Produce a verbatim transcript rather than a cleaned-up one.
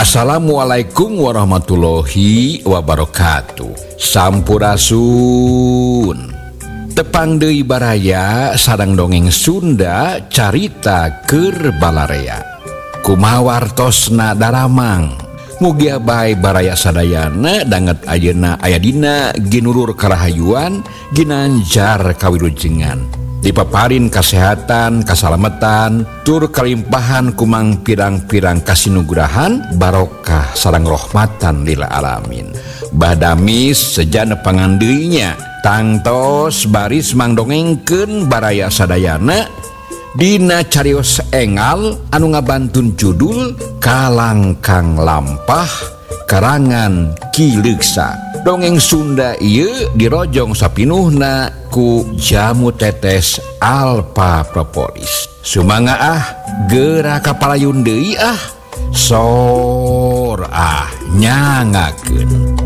Assalamualaikum warahmatullahi wabarakatuh. Sampurasun. Tepang deui baraya sareng dongeng Sunda carita keur balarea. Kumaha wartosna daramang. Mugia bae baraya sadayana danget ayeuna aya dina ginurur karahayuan ginanjar kawilujengan. Dipaparin kesehatan, kasalamatan, tur kalimpahan kumang pirang-pirang kasinugrahan, barokah sareng rahmatan lil alamin. Badamis sejana pangandeuinya, tangtos baris mangdongengkeun baraya sadayana dina carios engal anu ngabantun judul Kalangkang Lampah karangan Ki Leuksa. Dongeng Sunda ieu dirojong sapinuhna ku Jamu Tetes Alpa Propolis. Sumangga ah geura kapalayun deui ah sor ah nyangakeun.